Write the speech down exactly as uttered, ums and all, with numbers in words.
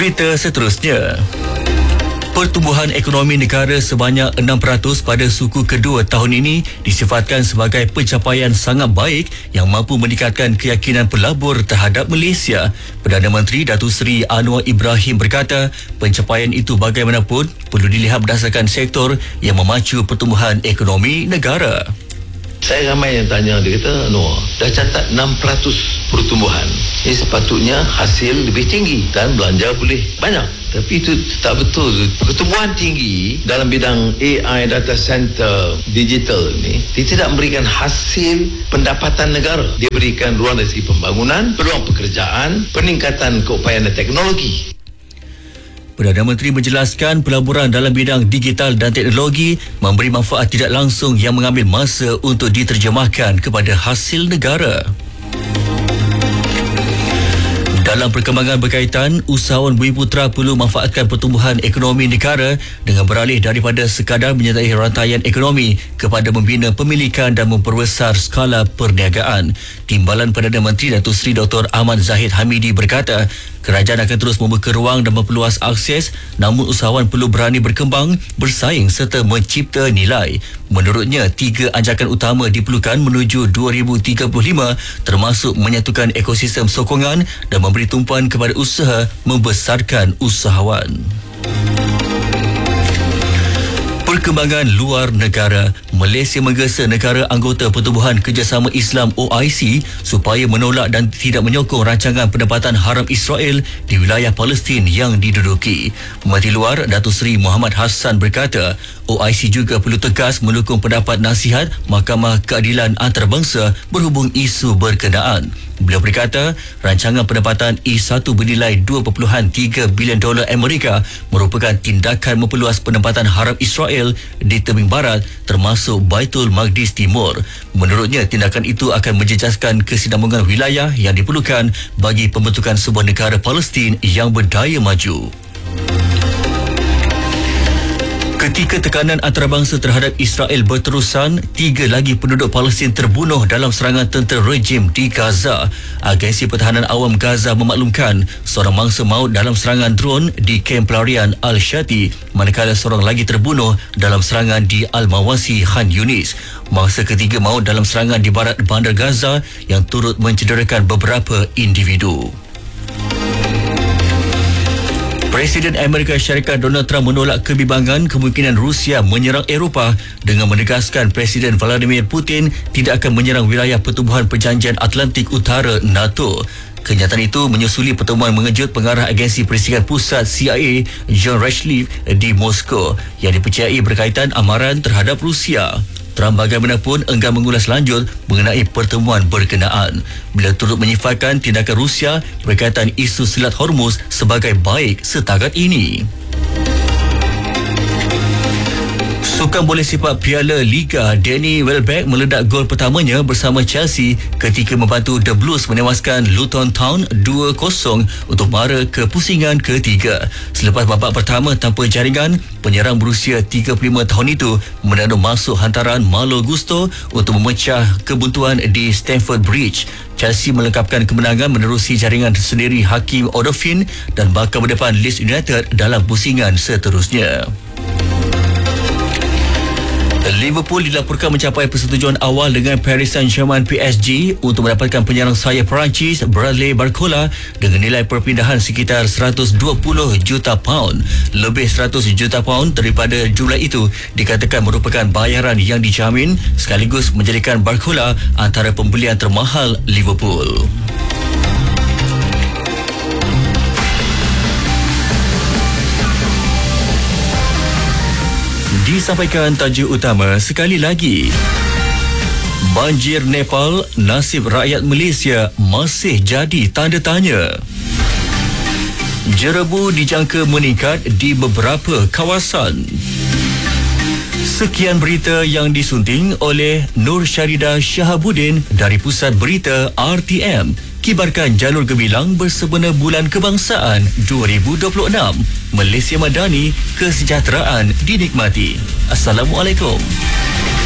Berita seterusnya. Pertumbuhan ekonomi negara sebanyak enam peratus pada suku kedua tahun ini disifatkan sebagai pencapaian sangat baik yang mampu meningkatkan keyakinan pelabur terhadap Malaysia. Perdana Menteri Datuk Seri Anwar Ibrahim berkata, pencapaian itu bagaimanapun perlu dilihat berdasarkan sektor yang memacu pertumbuhan ekonomi negara. Saya ramai yang tanya, dia kata, no, dah catat enam peratus pertumbuhan. Ini sepatutnya hasil lebih tinggi dan belanja boleh banyak. Tapi itu tak betul. Pertumbuhan tinggi dalam bidang A I, data center, digital ni, dia tidak memberikan hasil pendapatan negara. Dia berikan ruang dari segi pembangunan, peluang pekerjaan, peningkatan keupayaan dan teknologi. Perdana Menteri menjelaskan pelaburan dalam bidang digital dan teknologi memberi manfaat tidak langsung yang mengambil masa untuk diterjemahkan kepada hasil negara. Dalam perkembangan berkaitan, usahawan Bumiputera perlu manfaatkan pertumbuhan ekonomi negara dengan beralih daripada sekadar menyertai rantaian ekonomi kepada membina pemilikan dan memperbesar skala perniagaan. Timbalan Perdana Menteri Datuk Seri Doktor Ahmad Zahid Hamidi berkata, kerajaan akan terus membuka ruang dan memperluas akses, namun usahawan perlu berani berkembang, bersaing serta mencipta nilai. Menurutnya, tiga anjakan utama diperlukan menuju dua ribu tiga puluh lima, termasuk menyatukan ekosistem sokongan dan memberi tumpuan kepada usaha membesarkan usahawan. Perkembangan luar negara. Malaysia menggesa negara anggota Pertubuhan Kerjasama Islam O I C supaya menolak dan tidak menyokong rancangan pendapatan haram Israel di wilayah Palestin yang diduduki. Menteri Luar Datuk Seri Muhammad Hassan berkata, O I C juga perlu tegas mendukung pendapat nasihat Mahkamah Keadilan Antarabangsa berhubung isu berkenaan. Beliau berkata, rancangan pendapatan I satu bernilai dua perpuluhan tiga bilion dolar Amerika merupakan tindakan memperluas penempatan haram Israel di tebing barat termasuk Baitul Maqdis Timur. Menurutnya, tindakan itu akan menjejaskan kesinambungan wilayah yang diperlukan bagi pembentukan sebuah negara Palestin yang berdaya maju. Ketika tekanan antarabangsa terhadap Israel berterusan, tiga lagi penduduk Palestin terbunuh dalam serangan tentera rejim di Gaza. Agensi Pertahanan Awam Gaza memaklumkan seorang mangsa maut dalam serangan drone di kem pelarian Al-Shati, manakala seorang lagi terbunuh dalam serangan di Al-Mawasi, Khan Yunis. Mangsa ketiga maut dalam serangan di barat bandar Gaza yang turut mencederakan beberapa individu. Presiden Amerika Syarikat Donald Trump menolak kebimbangan kemungkinan Rusia menyerang Eropah dengan menegaskan Presiden Vladimir Putin tidak akan menyerang wilayah Pertubuhan Perjanjian Atlantik Utara NATO. Kenyataan itu menyusuli pertemuan mengejut pengarah Agensi Perisikan Pusat C I A John Ratcliffe di Moskow yang dipercayai berkaitan amaran terhadap Rusia. Trump bagaimanapun enggan mengulas lanjut mengenai pertemuan berkenaan. Beliau turut menyifatkan tindakan Rusia berkaitan isu Selat Hormuz sebagai baik setakat ini. Sukan bola sepak Piala Liga, Danny Welbeck meledak gol pertamanya bersama Chelsea ketika membantu The Blues menewaskan Luton Town dua kosong untuk mara kepusingan ketiga. Selepas babak pertama tanpa jaringan, penyerang berusia tiga puluh lima tahun itu menandu masuk hantaran Malo Gusto untuk memecah kebuntuan di Stamford Bridge. Chelsea melengkapkan kemenangan menerusi jaringan sendiri Hakim Odofin dan bakal berdepan Leeds United dalam pusingan seterusnya. Liverpool dilaporkan mencapai persetujuan awal dengan Paris Saint-Germain P S G untuk mendapatkan penyerang sayap Perancis Bradley Barcola dengan nilai perpindahan sekitar seratus dua puluh juta pound. Lebih seratus juta pound daripada jumlah itu dikatakan merupakan bayaran yang dijamin sekaligus menjadikan Barcola antara pembelian termahal Liverpool. Disampaikan tajuk utama sekali lagi. Banjir Nepal, nasib rakyat Malaysia masih jadi tanda tanya. Jerebu dijangka meningkat di beberapa kawasan. Sekian berita yang disunting oleh Nur Syarida Shahabuddin dari Pusat Berita R T M. Kibarkan jalur gemilang bersebenar Bulan Kebangsaan dua ribu dua puluh enam. Malaysia Madani, kesejahteraan dinikmati. Assalamualaikum.